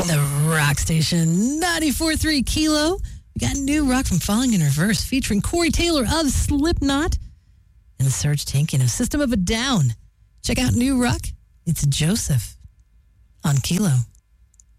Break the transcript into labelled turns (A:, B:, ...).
A: The Rock Station 94.3 Kilo. We got new rock from Falling in Reverse featuring Corey Taylor of Slipknot and Serge Tankian of System of a Down. Check out new rock. It's Joseph on Kilo.